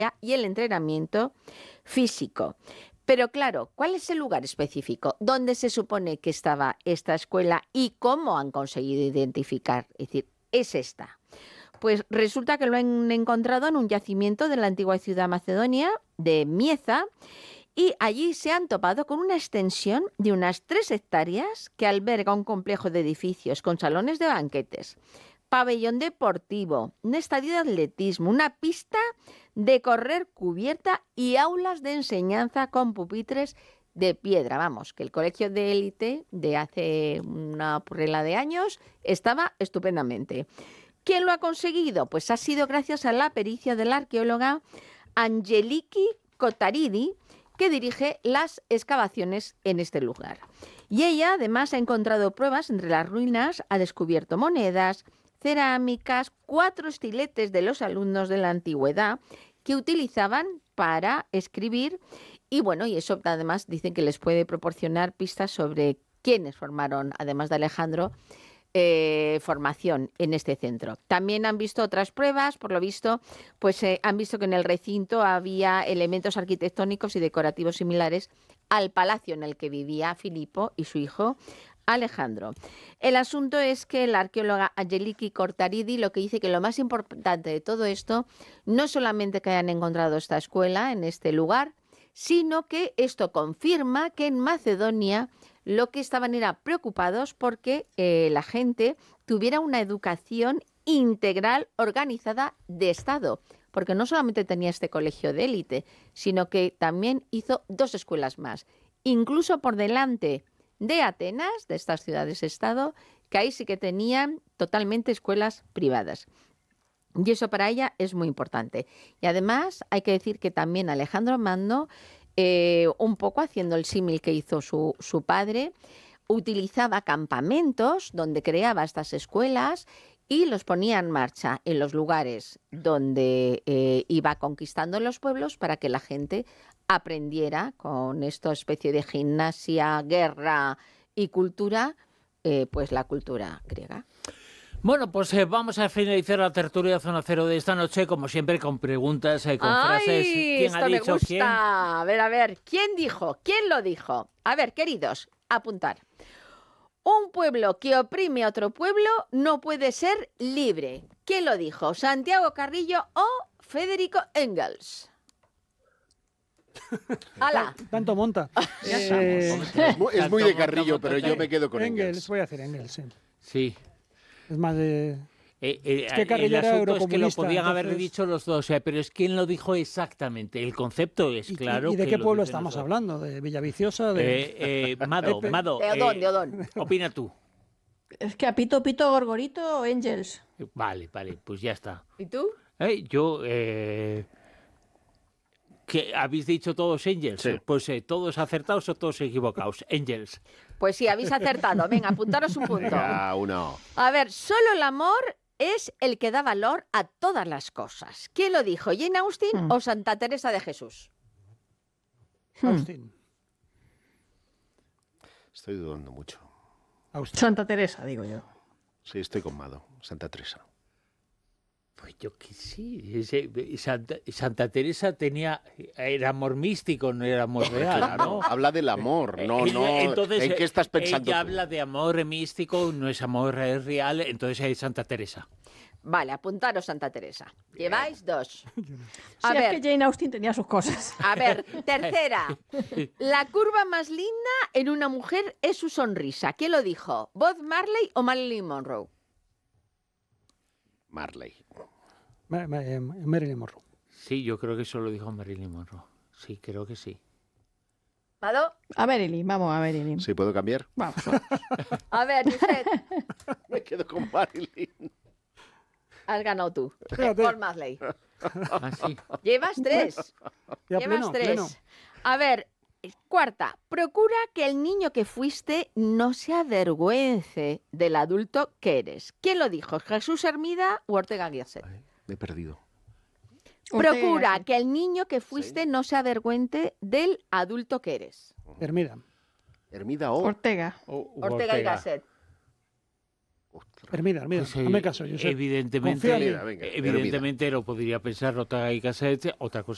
y el entrenamiento físico. Pero claro, ¿cuál es el lugar específico? ¿Dónde se supone que estaba esta escuela y cómo han conseguido identificar? Es decir, es esta. Pues resulta que lo han encontrado en un yacimiento de la antigua ciudad macedonia de Mieza, y allí se han topado con una extensión de unas 3 hectáreas que alberga un complejo de edificios con salones de banquetes, pabellón deportivo, un estadio de atletismo, una pista de correr cubierta y aulas de enseñanza con pupitres de piedra. Vamos, que el colegio de élite de hace una purrela de años estaba estupendamente. ¿Quién lo ha conseguido? Pues ha sido gracias a la pericia de la arqueóloga Angeliki Kotaridi, que dirige las excavaciones en este lugar. Y ella además ha encontrado pruebas entre las ruinas, ha descubierto monedas, cerámicas, 4 estiletes de los alumnos de la antigüedad que utilizaban para escribir, y bueno, y eso además dicen que les puede proporcionar pistas sobre quiénes formaron, además de Alejandro, formación en este centro. También han visto otras pruebas, por lo visto, pues han visto que en el recinto había elementos arquitectónicos y decorativos similares al palacio en el que vivía Filipo y su hijo Alejandro. El asunto es que la arqueóloga Angeliki Kotaridi lo que dice que lo más importante de todo esto no es solamente que hayan encontrado esta escuela en este lugar, sino que esto confirma que en Macedonia lo que estaban era preocupados porque la gente tuviera una educación integral organizada de Estado, porque no solamente tenía este colegio de élite, sino que también hizo 2 escuelas más, incluso por delante de Atenas, de estas ciudades-estado, que ahí sí que tenían totalmente escuelas privadas. Y eso para ella es muy importante. Y además hay que decir que también Alejandro Magno, un poco haciendo el símil que hizo su padre, utilizaba campamentos donde creaba estas escuelas y los ponía en marcha en los lugares donde iba conquistando los pueblos para que la gente aprendiera con esta especie de gimnasia, guerra y cultura, pues la cultura griega. Bueno, pues vamos a finalizar la tertulia Zona Cero de esta noche, como siempre, con preguntas, con frases. ¿Quién esto ha dicho me gusta. quién? A ver, ¿quién dijo? ¿Quién lo dijo? A ver, queridos, apuntar. Un pueblo que oprime a otro pueblo no puede ser libre. ¿Quién lo dijo? ¿Santiago Carrillo o Federico Engels? ¡Hala! Tanto monta. Es muy de Carrillo, pero yo me quedo con Engels. Voy a hacer Engels, sí. Sí. Es más de... Es que Carrillo el era asunto es que lo eurocomunista, podían haber entonces... dicho los dos, pero es quién lo dijo exactamente. El concepto es claro. ¿Y de que qué lo pueblo dicen estamos los dos. hablando? ¿De Villaviciosa? Mado. De Odón. Opina tú. Es que a Pito Pito Gorgorito Engels. Vale, pues ya está. ¿Y tú? Yo... ¿Que habéis dicho todos Engels? Sí. Pues todos acertados o todos equivocados. Engels. Pues sí, habéis acertado. Venga, apuntaros un punto. Venga, uno. A ver, solo el amor es el que da valor a todas las cosas. ¿Quién lo dijo? ¿Jane Austen o Santa Teresa de Jesús? Austin. Estoy dudando mucho. Santa Teresa, digo yo. Sí, estoy con Mado. Santa Teresa. Pues yo que sí. Santa Teresa era amor místico, no era amor real, ¿no? Habla del amor, no. Entonces, ¿en qué estás pensando ella tú? habla de amor místico, no es amor real, entonces es Santa Teresa. Vale, apuntaros Santa Teresa. Lleváis 2. Sí, es que Jane Austen tenía sus cosas. A ver, tercera. La curva más linda en una mujer es su sonrisa. ¿Quién lo dijo? ¿Bob Marley o Marilyn Monroe? Marley. Marilyn Monroe. Sí, yo creo que eso lo dijo Marilyn Monroe. Sí, creo que sí. ¿Mado? A Marilyn, vamos a Marilyn. ¿Sí puedo cambiar? Vamos. A ver, Josep, Me quedo con Marilyn. has ganado tú. Fíjate. Paul Marley. Ah, sí. Llevas 3. Ya Llevas 3. pleno. A ver, cuarta. Procura que el niño que fuiste no se avergüence del adulto que eres. ¿Quién lo dijo? ¿Jesús Hermida o Ortega Gasset? Ay, me he perdido. Procura que el niño que fuiste no se avergüence del adulto que eres. Hermida. Hermida o... Ortega. Ortega y Gasset. Hermida. Pues, Hazme caso, Josep. evidentemente, Confía en mí. Venga, evidentemente lo podría pensar Ortega y Gasset. Otra cosa